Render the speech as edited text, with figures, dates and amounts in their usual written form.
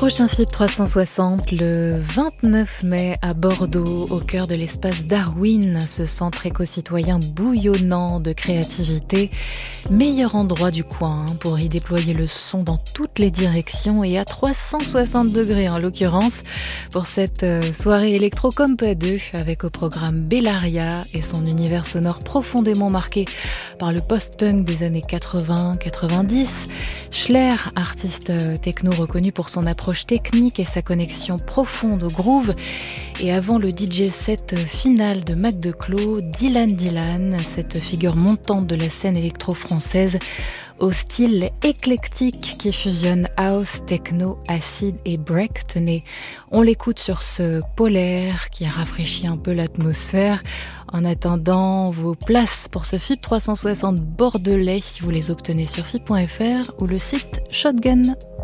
Prochain FIP 360 le 29 mai à Bordeaux, au cœur de l'espace Darwin, ce centre éco-citoyen bouillonnant de créativité. Meilleur endroit du coin pour y déployer le son dans toutes les directions et à 360 degrés en l'occurrence pour cette soirée électro comme pas deux, avec au programme Bellaria et son univers sonore profondément marqué par le post-punk des années 80-90. Schler, artiste techno reconnu pour son approche technique et sa connexion profonde au groove. Et avant le DJ set final de Mac Declos, Dylan, cette figure montante de la scène électro-française au style éclectique qui fusionne house, techno, acid et break. Tenez, on l'écoute sur ce polaire qui rafraîchit un peu l'atmosphère. En attendant, vos places pour ce FIP 360 bordelais, vous les obtenez sur FIP.fr ou le site Shotgun.